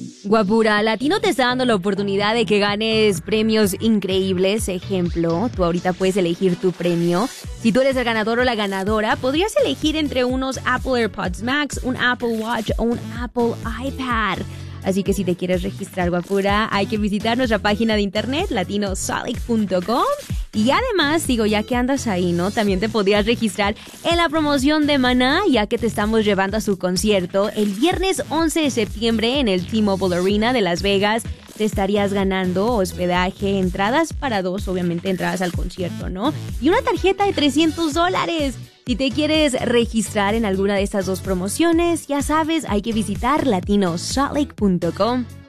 Guapura, Latino te está dando la oportunidad de que ganes premios increíbles. Ejemplo, tú ahorita puedes elegir tu premio. Si tú eres el ganador o la ganadora, podrías elegir entre unos Apple AirPods Max, un Apple Watch o un Apple iPad. Así que si te quieres registrar, guapura, hay que visitar nuestra página de internet, latinosolic.com. Y además, digo, ya que andas ahí, ¿no? También te podrías registrar en la promoción de Maná, ya que te estamos llevando a su concierto el viernes 11 de septiembre en el T-Mobile Arena de Las Vegas. Te estarías ganando hospedaje, entradas para dos, obviamente entradas al concierto, ¿no? Y una tarjeta de $300. Si te quieres registrar en alguna de estas dos promociones, ya sabes, hay que visitar latinosolic.com.